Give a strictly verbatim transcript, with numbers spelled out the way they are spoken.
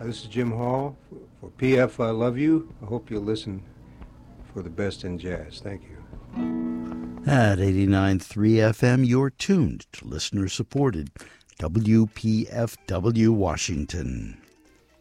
Uh, this is Jim Hall for P F I Love You. I hope you'll listen for the best in jazz. Thank you. At eighty-nine point three F M, you're tuned to listener-supported W P F W Washington.